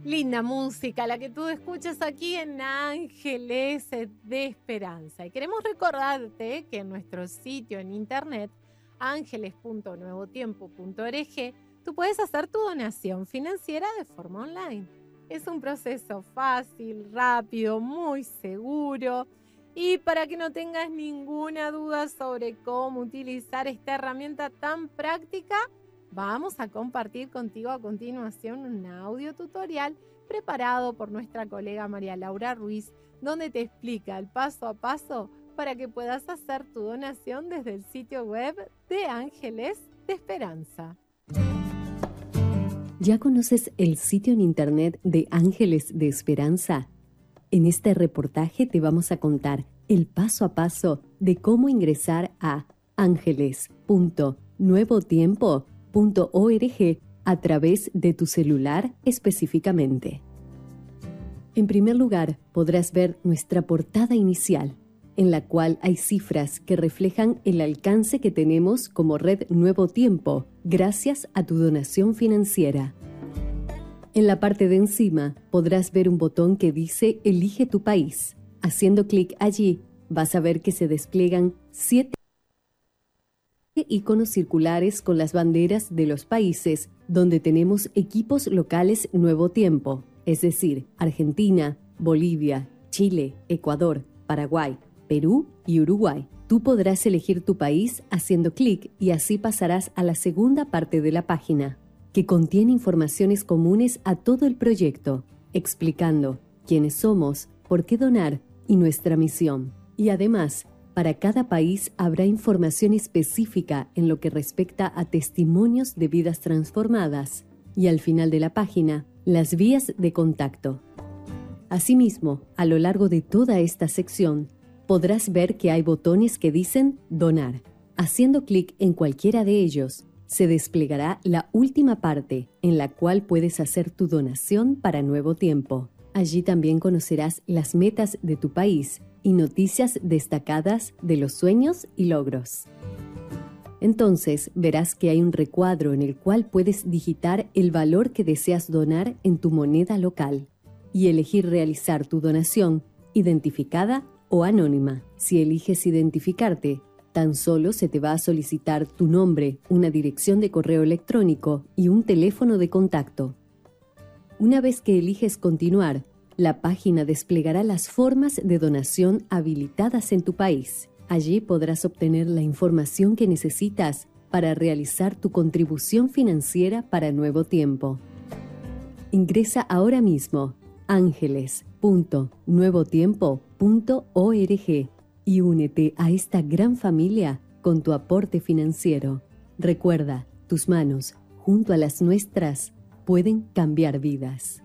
Linda música, la que tú escuchas aquí en Ángeles de Esperanza. Y queremos recordarte que en nuestro sitio en internet, ángeles.nuevotiempo.org, tú puedes hacer tu donación financiera de forma online. Es un proceso fácil, rápido, muy seguro. Y para que no tengas ninguna duda sobre cómo utilizar esta herramienta tan práctica, vamos a compartir contigo a continuación un audio tutorial preparado por nuestra colega María Laura Ruiz, donde te explica el paso a paso para que puedas hacer tu donación desde el sitio web de Ángeles de Esperanza. ¿Ya conoces el sitio en internet de Ángeles de Esperanza? En este reportaje te vamos a contar el paso a paso de cómo ingresar a ángeles.nuevotiempo.org a través de tu celular específicamente. En primer lugar, podrás ver nuestra portada inicial, en la cual hay cifras que reflejan el alcance que tenemos como Red Nuevo Tiempo, gracias a tu donación financiera. En la parte de encima podrás ver un botón que dice Elige tu país. Haciendo clic allí, vas a ver que se despliegan 7 iconos circulares con las banderas de los países donde tenemos equipos locales Nuevo Tiempo, es decir, Argentina, Bolivia, Chile, Ecuador, Paraguay, Perú y Uruguay. Tú podrás elegir tu país haciendo clic y así pasarás a la segunda parte de la página, que contiene informaciones comunes a todo el proyecto, explicando quiénes somos, por qué donar y nuestra misión. Y además, para cada país habrá información específica en lo que respecta a testimonios de vidas transformadas y al final de la página, las vías de contacto. Asimismo, a lo largo de toda esta sección, podrás ver que hay botones que dicen Donar. Haciendo clic en cualquiera de ellos, se desplegará la última parte en la cual puedes hacer tu donación para Nuevo Tiempo. Allí también conocerás las metas de tu país y noticias destacadas de los sueños y logros. Entonces verás que hay un recuadro en el cual puedes digitar el valor que deseas donar en tu moneda local y elegir realizar tu donación identificada o anónima. Si eliges identificarte, tan solo se te va a solicitar tu nombre, una dirección de correo electrónico y un teléfono de contacto. Una vez que eliges continuar, la página desplegará las formas de donación habilitadas en tu país. Allí podrás obtener la información que necesitas para realizar tu contribución financiera para Nuevo Tiempo. Ingresa ahora mismo ángeles.nuevotiempo.org y únete a esta gran familia con tu aporte financiero. Recuerda, tus manos, junto a las nuestras, pueden cambiar vidas.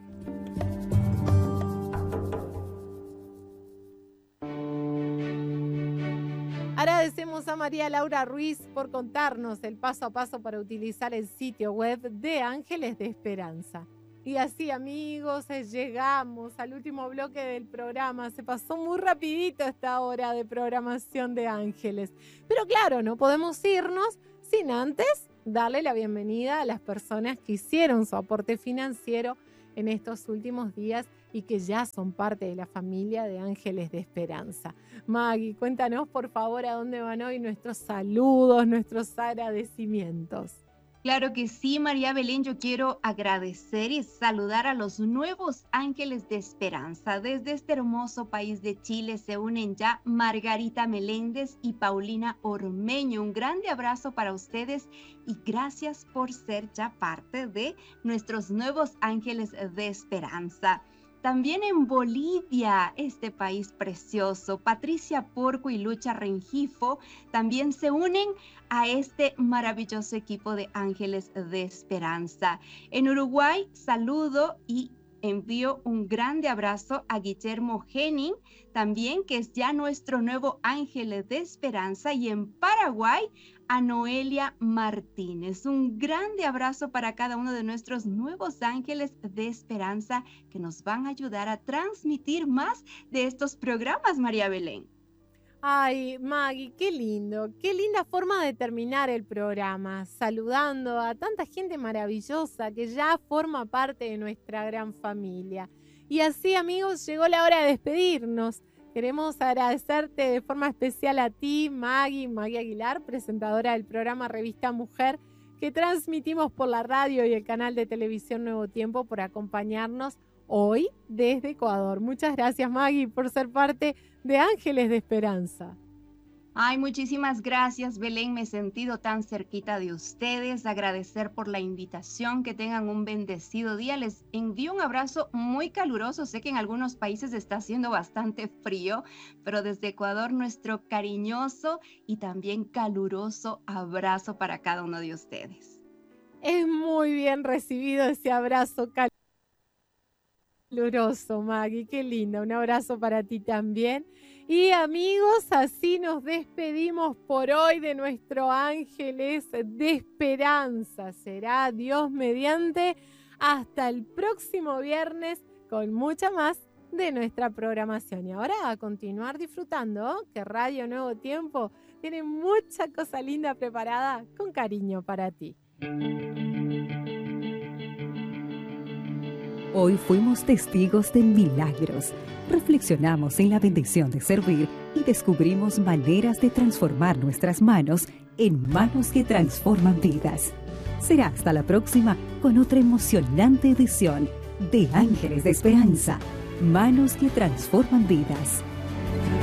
Agradecemos a María Laura Ruiz por contarnos el paso a paso para utilizar el sitio web de Ángeles de Esperanza. Y así, amigos, llegamos al último bloque del programa. Se pasó muy rapidito esta hora de programación de Ángeles. Pero claro, no podemos irnos sin antes darle la bienvenida a las personas que hicieron su aporte financiero en estos últimos días y que ya son parte de la familia de Ángeles de Esperanza. Maggie, cuéntanos por favor a dónde van hoy nuestros saludos, nuestros agradecimientos. Claro que sí, María Belén, yo quiero agradecer y saludar a los nuevos Ángeles de Esperanza. Desde este hermoso país de Chile se unen ya Margarita Meléndez y Paulina Ormeño. Un grande abrazo para ustedes y gracias por ser ya parte de nuestros nuevos Ángeles de Esperanza. También en Bolivia, este país precioso, Patricia Porco y Lucha Rengifo también se unen a este maravilloso equipo de Ángeles de Esperanza. En Uruguay, saludo y envío un grande abrazo a Guillermo Henning, también que es ya nuestro nuevo Ángel de Esperanza, y en Paraguay a Noelia Martínez. Un grande abrazo para cada uno de nuestros nuevos Ángeles de Esperanza que nos van a ayudar a transmitir más de estos programas, María Belén. Ay, Maggie, qué lindo, qué linda forma de terminar el programa, saludando a tanta gente maravillosa que ya forma parte de nuestra gran familia. Y así, amigos, llegó la hora de despedirnos. Queremos agradecerte de forma especial a ti, Maggie Aguilar, presentadora del programa Revista Mujer, que transmitimos por la radio y el canal de televisión Nuevo Tiempo, por acompañarnos hoy desde Ecuador. Muchas gracias, Maggie, por ser parte de Ángeles de Esperanza. Ay, muchísimas gracias, Belén. Me he sentido tan cerquita de ustedes. Agradecer por la invitación. Que tengan un bendecido día. Les envío un abrazo muy caluroso. Sé que en algunos países está haciendo bastante frío, pero desde Ecuador nuestro cariñoso y también caluroso abrazo para cada uno de ustedes. Es muy bien recibido ese abrazo caluroso, Maggie. Qué lindo. Un abrazo para ti también. Y amigos, así nos despedimos por hoy de nuestro Ángeles de Esperanza. Será Dios mediante hasta el próximo viernes con mucha más de nuestra programación. Y ahora a continuar disfrutando, que Radio Nuevo Tiempo tiene mucha cosa linda preparada con cariño para ti. Hoy fuimos testigos de milagros, reflexionamos en la bendición de servir y descubrimos maneras de transformar nuestras manos en manos que transforman vidas. Será hasta la próxima con otra emocionante edición de Ángeles de Esperanza, manos que transforman vidas.